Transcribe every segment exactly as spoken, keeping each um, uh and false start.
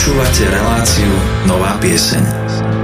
Počúvate reláciu Nová pieseň.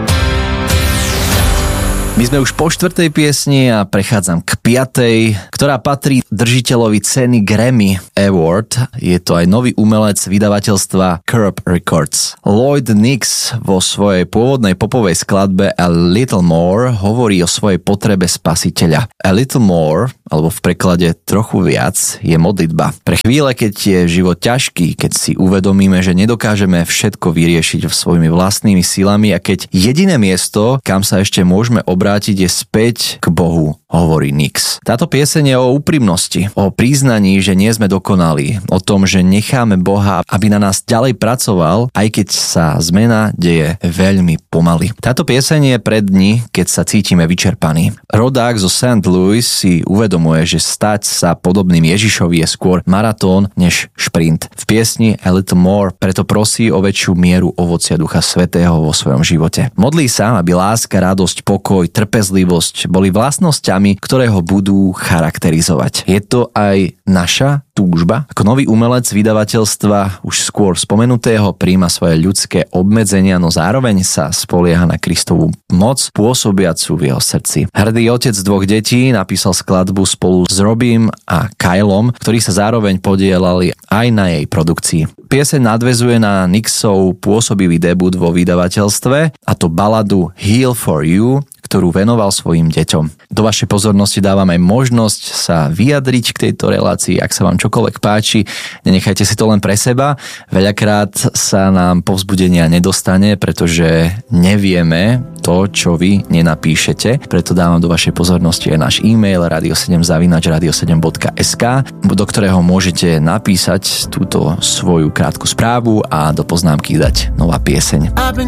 My sme už po štvrtej piesni a prechádzam k piatej, ktorá patrí držiteľovi ceny Grammy Award. Je to aj nový umelec vydavateľstva Curb Records. Lloyd Nix vo svojej pôvodnej popovej skladbe A Little More hovorí o svojej potrebe spasiteľa. A Little More, alebo v preklade trochu viac, je modlitba. Pre chvíle, keď je život ťažký, keď si uvedomíme, že nedokážeme všetko vyriešiť svojimi vlastnými silami a keď jediné miesto, kam sa ešte môžeme obrátiť, vrátiť je späť k Bohu, hovorí Nix. Táto pieseň je o úprimnosti, o priznaní, že nie sme dokonalí, o tom, že necháme Boha, aby na nás ďalej pracoval, aj keď sa zmena deje veľmi pomaly. Táto pieseň je pre dni, keď sa cítime vyčerpaní. Rodák zo Saint Louis si uvedomuje, že stať sa podobným Ježišovi je skôr maratón než šprint. V piesni A Little More preto prosí o väčšiu mieru ovocia Ducha Svätého vo svojom živote. Modlí sa, aby láska, radosť, pokoj, trpezlivosť boli vlastnosťami, ktoré ho budú charakterizovať. Je to aj naša túžba? Ako nový umelec vydavateľstva už skôr spomenutého prijíma svoje ľudské obmedzenia, no zároveň sa spolieha na Kristovú moc pôsobiacu v jeho srdci. Hrdý otec dvoch detí napísal skladbu spolu s Robím a Kylom, ktorí sa zároveň podielali aj na jej produkcii. Pieseň nadväzuje na Nixov pôsobivý debut vo vydavateľstve, a to baladu Heal for You, ktorú venoval svojim deťom. Do vašej pozornosti dávam aj možnosť sa vyjadriť k tejto relácii, ak sa vám čokoľvek páči. Nenechajte si to len pre seba. Veľakrát sa nám povzbudenia nedostane, pretože nevieme to, čo vy nenapíšete. Preto dávam do vašej pozornosti aj náš e-mail radio sedem zavináč radio sedem bodka es ká, do ktorého môžete napísať túto svoju krátku správu a do poznámky dať nová pieseň.